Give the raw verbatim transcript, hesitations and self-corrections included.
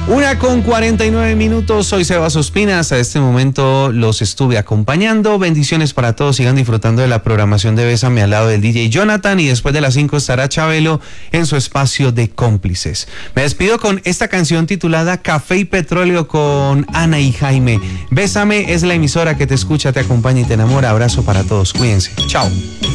Una con cuarenta y nueve minutos, soy Sebas Ospina, hasta este momento los estuve acompañando. Bendiciones para todos, sigan disfrutando de la programación de Bésame al lado del D J Jonathan, y después de las cinco estará Chabelo en su espacio de cómplices. Me despido con esta canción titulada Café y Petróleo con Ana y Jaime. Bésame es la emisora que te escucha, te acompaña y te enamora. Abrazo para todos, cuídense, chao.